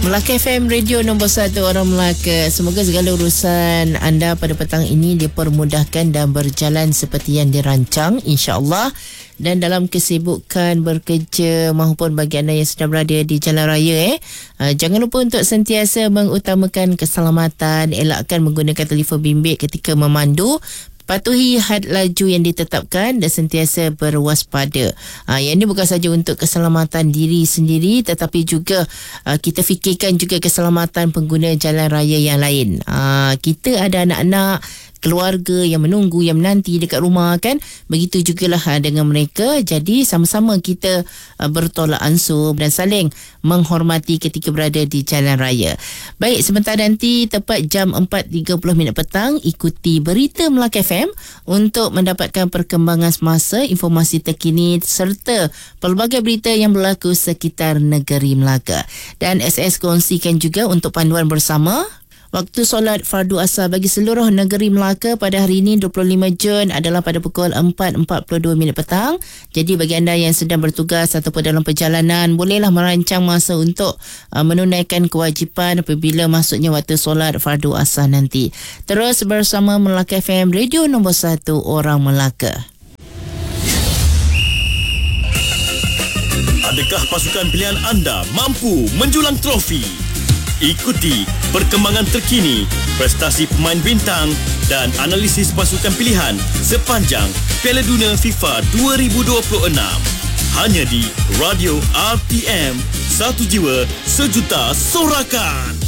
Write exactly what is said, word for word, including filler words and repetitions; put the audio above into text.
Melaka F M, radio nombor satu orang Melaka. Semoga segala urusan anda pada petang ini dipermudahkan dan berjalan seperti yang dirancang, insya-Allah. Dan dalam kesibukan bekerja maupun bagi anda yang sedang berada di jalan raya, eh, uh, jangan lupa untuk sentiasa mengutamakan keselamatan, elakkan menggunakan telefon bimbit ketika memandu. Patuhi had laju yang ditetapkan dan sentiasa berwaspada. Ha, yang ini bukan saja untuk keselamatan diri sendiri, tetapi juga uh, kita fikirkan juga keselamatan pengguna jalan raya yang lain. Ha, kita ada anak-anak, keluarga yang menunggu, yang menanti dekat rumah kan. Begitu jugalah ha, dengan mereka. Jadi sama-sama kita uh, bertolak ansur dan saling menghormati ketika berada di jalan raya. Baik, sebentar nanti tepat jam empat tiga puluh minit petang, ikuti Berita Melaka F M untuk mendapatkan perkembangan semasa, informasi terkini serta pelbagai berita yang berlaku sekitar negeri Melaka. Dan S S kongsikan juga untuk panduan bersama. Waktu solat fardu asar bagi seluruh negeri Melaka pada hari ini dua puluh lima Jun adalah pada pukul empat empat puluh dua minit petang. Jadi bagi anda yang sedang bertugas ataupun dalam perjalanan, bolehlah merancang masa untuk uh, menunaikan kewajipan apabila masuknya waktu solat fardu asar nanti. Terus bersama Melaka F M, radio nombor satu orang Melaka. Adakah pasukan pilihan anda mampu menjulang trofi? Ikuti perkembangan terkini, prestasi pemain bintang dan analisis pasukan pilihan sepanjang Piala Dunia FIFA dua ribu dua puluh enam. Hanya di Radio R T M, satu jiwa sejuta sorakan.